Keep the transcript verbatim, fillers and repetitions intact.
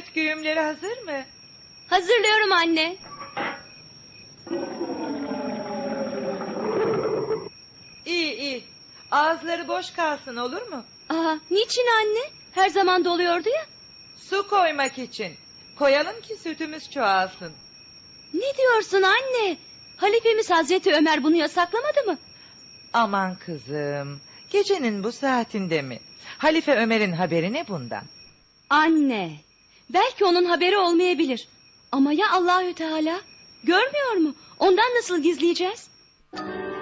süt güğümleri hazır mı? Hazırlıyorum anne. İyi iyi. Ağızları boş kalsın, olur mu? Aa, niçin anne? Her zaman doluyordu ya. Su koymak için. Koyalım ki sütümüz çoğalsın. Ne diyorsun anne? Halifemiz Hazreti Ömer bunu yasaklamadı mı? Aman kızım. Gecenin bu saatinde mi? Halife Ömer'in haberi ne bundan? Anne, belki onun haberi olmayabilir. Ama ya Allahü Teala? Görmüyor mu? Ondan nasıl gizleyeceğiz?